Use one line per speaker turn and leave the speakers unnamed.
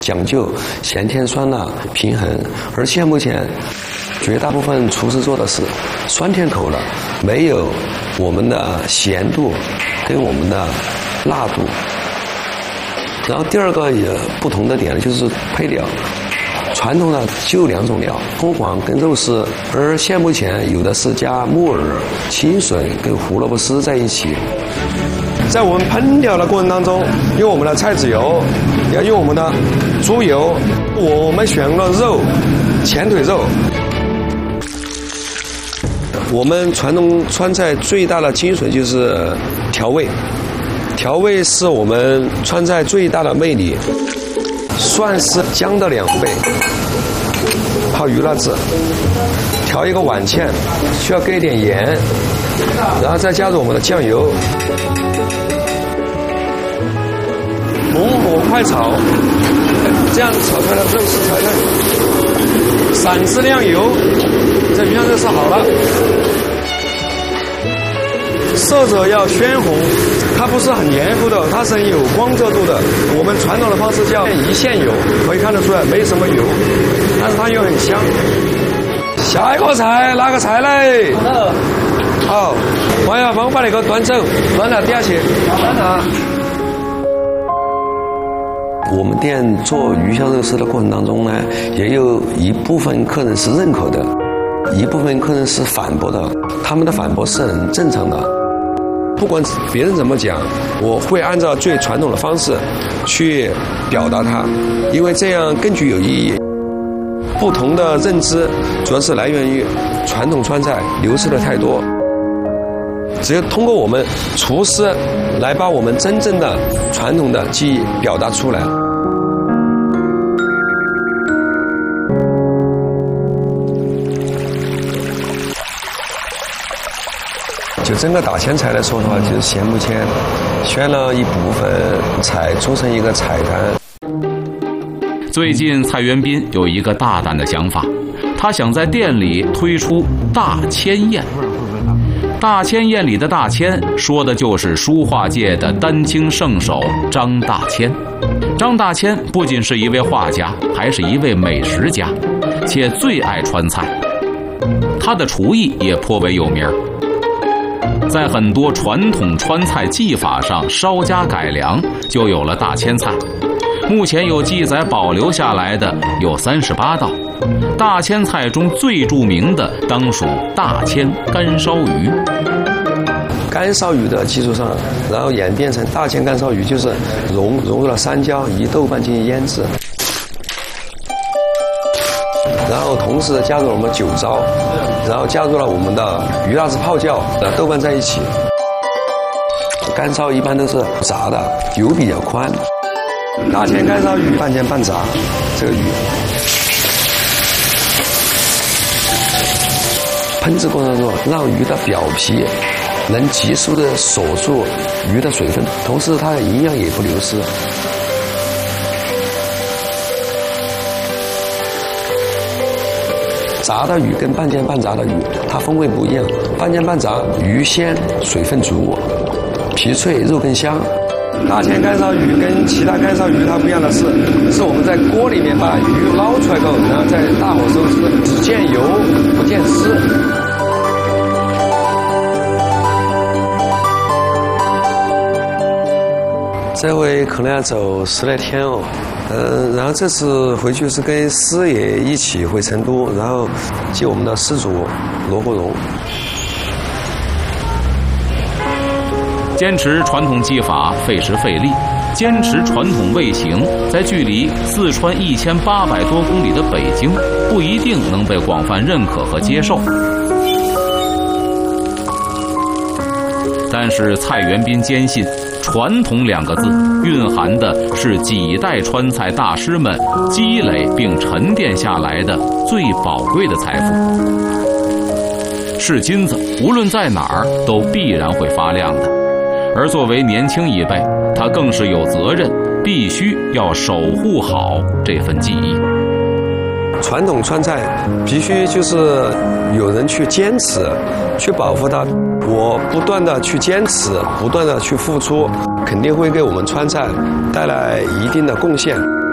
讲究咸甜酸辣平衡，而现目前绝大部分厨师做的是酸甜口的，没有我们的咸度跟我们的辣度。然后第二个也不同的点就是配料，传统的就2种料，凤凰跟肉丝，而现目前有的是加木耳、青笋跟胡萝卜丝在一起。
在我们烹调的过程当中，用我们的菜籽油，要用我们的猪油，我们选用了肉，前腿肉。我们传统川菜最大的精髓就是调味，调味是我们川菜最大的魅力。蒜是姜的2倍，泡鱼辣子，调一个碗芡，需要搁一点盐，然后再加入我们的酱油。猛火快炒，这样炒出来的肉丝才嫩。散适量油，这鱼香肉丝好了。色泽要鲜红，它不是很黏糊的，它是很有光泽度的。我们传统的方式叫一线油，可以看得出来没什么油，但是它又很香。下一个菜哪个菜嘞？好，王亚芳把那个端走，端到底下去。端了。
我们店做鱼香肉丝的过程当中呢，也有一部分客人是认可的，一部分客人是反驳的。他们的反驳是很正常的。不管别人怎么讲，我会按照最传统的方式去表达它，因为这样更具有意义。不同的认知主要是来源于传统川菜流失的太多。只有通过我们厨师来把我们真正的传统的技艺表达出来。就整个大千菜来说的话，就是现目前选了一部分菜组成一个菜单。
最近蔡元斌有一个大胆的想法，他想在店里推出大千宴。大千宴里的大千，说的就是书画界的丹青圣手张大千。张大千不仅是一位画家，还是一位美食家，且最爱川菜。他的厨艺也颇为有名，在很多传统川菜技法上稍加改良，就有了大千菜。目前有记载保留下来的有38道。大千菜中最著名的当属大千干烧鱼。
干烧鱼的基础上，然后演变成大千干烧鱼，就是融入了山椒、鱼、豆瓣进行腌制，然后同时加入了我们酒糟，然后加入了我们的鱼辣子泡椒、豆瓣在一起。干烧一般都是炸的，油比较宽。大千干烧鱼半煎半炸，这个鱼。烹制过程中，让鱼的表皮能急速的锁住鱼的水分，同时它的营养也不流失。炸的鱼跟半煎半炸的鱼，它风味不一样。半煎半炸，鱼鲜，水分足，皮脆，肉更香。大千干烧鱼跟其他干烧鱼它不一样的是我们在锅里面把鱼捞出来后，然后再大火收汁，只见油不见丝。这回可能要走10来天哦，然后这次回去是跟师爷一起回成都，然后接我们的师祖罗国荣。
坚持传统技法费时费力，坚持传统味型，在距离四川1800多公里的北京，不一定能被广泛认可和接受。但是蔡元斌坚信，传统2个字蕴含的是几代川菜大师们积累并沉淀下来的最宝贵的财富。是金子，无论在哪儿都必然会发亮的。而作为年轻一辈，他更是有责任，必须要守护好这份技艺。
传统川菜必须就是有人去坚持，去保护它。我不断的去坚持，不断的去付出，肯定会给我们川菜带来一定的贡献。